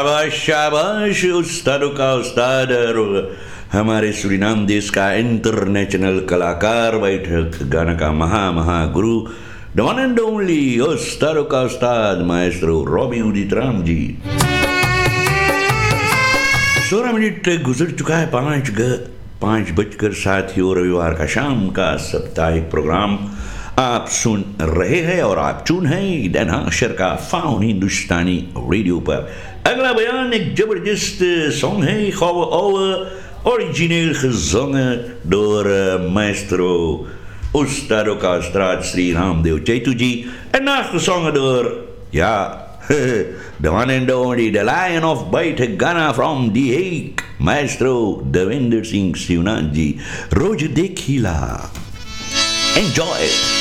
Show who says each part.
Speaker 1: शाबाश शाबाश उस्तादों का उस्ताद और हमारे सूरीनाम देश का इंटरनेशनल कलाकार बैठक गाना का Mahaguru the one and only उस्तादों का उस्ताद माएस्ट्रो रॉबी उदित राम जी। 16 मिनट गुजर चुका है 5:07 रविवार का शाम का साप्ताहिक प्रोग्राम आप सुन रहे हैं और आप चुन हैं डन हाशर का फाउन हिंदुस्तानी रेडियो पर। अगला बयान एक जबरदस्त सॉन्ग है खौव original gezongen door maestro Ustado का उस्ताद श्री रामदेव चैतु जी en nachgezongen door the one and only the Lion of Baite Ghana from The Hague maestro Devinder Singh Shivnand ji रोज देखिला। Enjoy it.